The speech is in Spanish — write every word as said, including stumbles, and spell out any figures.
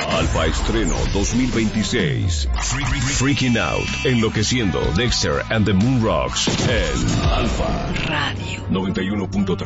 Alfa Estreno dos mil veintiséis. Freaking Out, Enloqueciendo, Dexter and the Moon Rocks en Alfa Radio noventa y uno punto tres.